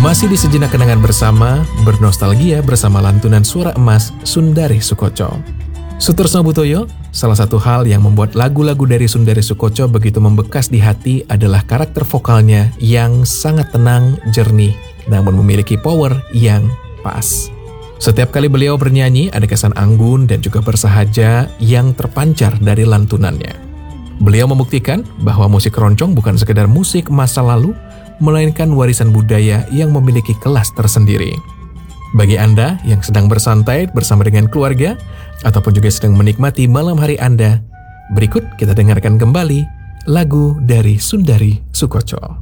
Masih di Sejenak Kenangan Bersama, bernostalgia bersama lantunan suara emas Sundari Soekotjo. Soetresno Butoyo, salah satu hal yang membuat lagu-lagu dari Sundari Soekotjo begitu membekas di hati adalah karakter vokalnya yang sangat tenang, jernih, namun memiliki power yang pas. Setiap kali beliau bernyanyi, ada kesan anggun dan juga bersahaja yang terpancar dari lantunannya. Beliau membuktikan bahwa musik keroncong bukan sekedar musik masa lalu, melainkan warisan budaya yang memiliki kelas tersendiri. Bagi Anda yang sedang bersantai bersama dengan keluarga, ataupun juga sedang menikmati malam hari Anda, berikut kita dengarkan kembali lagu dari Sundari Soekotjo.